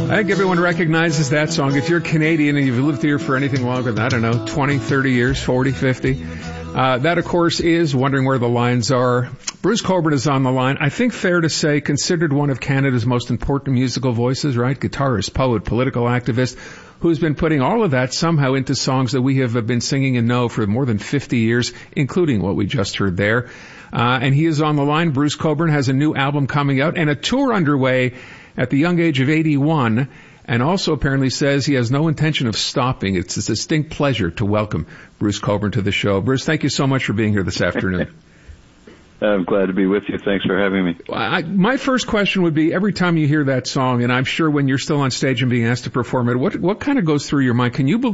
I think everyone recognizes that song. If you're Canadian and you've lived here for anything longer than, I don't know, 20, 30 years, 40, 50, that, of course, is Wondering Where the Lines Are. Bruce Cockburn is on the line. I think fair to say, considered one of Canada's most important musical voices, right? Guitarist, poet, political activist, who's been putting all of that somehow into songs that we have been singing and know for more than 50 years, including what we just heard there. And he is on the line. Bruce Cockburn has a new album coming out and a tour underway at the young age of 81, and also apparently says he has no intention of stopping. It's a distinct pleasure to welcome Bruce Cockburn to the show. Bruce, thank you so much for being here this afternoon. I'm glad to be with you. Thanks for having me. My first question would be, every time you hear that song, and I'm sure when you're still on stage and being asked to perform it, what kind of goes through your mind? Can you believe